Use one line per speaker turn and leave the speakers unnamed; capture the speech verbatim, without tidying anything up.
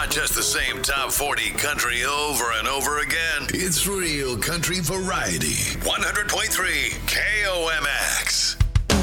not just the same top forty country over and over again. It's real country variety. one hundred point three K O M X.